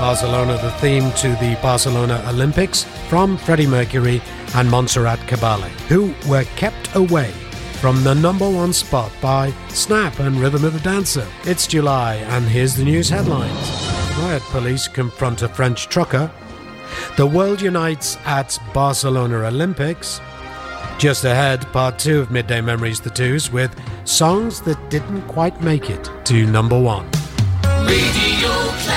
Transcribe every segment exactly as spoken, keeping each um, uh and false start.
Barcelona, the theme to the Barcelona Olympics, from Freddie Mercury and Montserrat Caballé, who were kept away from the number one spot by Snap and Rhythm of the Dancer. It's July, and here's the news headlines. Riot police confront a French trucker. The world unites at Barcelona Olympics. Just ahead, part two of Midday Memories, the Twos, with songs that didn't quite make it to number one. Radio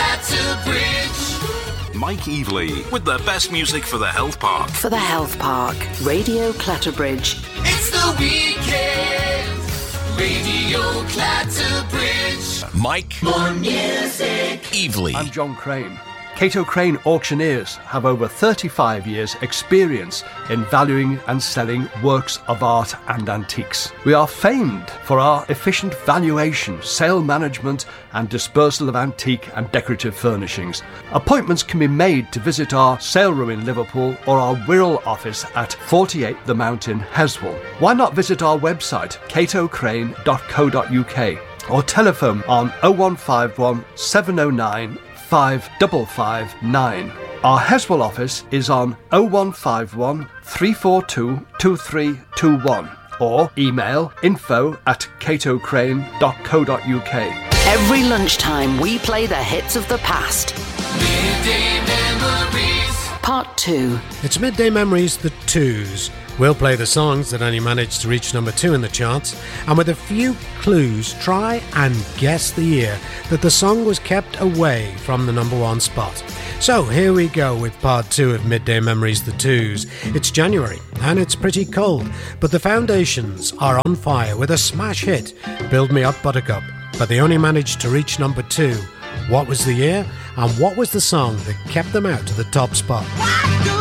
Clatterbridge. Mike Eveley with the best music for the Health Park. For the Health Park, Radio Clatterbridge. It's the weekend. Radio Clatterbridge. Mike. More music. Eveley. I'm John Crane. Cato Crane Auctioneers have over thirty-five years experience in valuing and selling works of art and antiques. We are famed for our efficient valuation, sale management and dispersal of antique and decorative furnishings. Appointments can be made to visit our sale room in Liverpool or our Wirral office at forty-eight The Mountain, Heswall. Why not visit our website cato crane dot co dot uk or telephone on oh one five one, seven oh nine, five five five nine. Our Heswall office is on oh one five one, three four two, two three two one or email info at cato crane dot co dot uk. Every lunchtime we play the hits of the past. Midday Memories. Part two. It's Midday Memories, the Twos. We'll play the songs that only managed to reach number two in the charts, and with a few clues, try and guess the year that the song was kept away from the number one spot. So here we go with part two of Midday Memories, the Twos. It's January, and it's pretty cold, but the Foundations are on fire with a smash hit, Build Me Up Buttercup, but they only managed to reach number two. What was the year, and what was the song that kept them out to the top spot?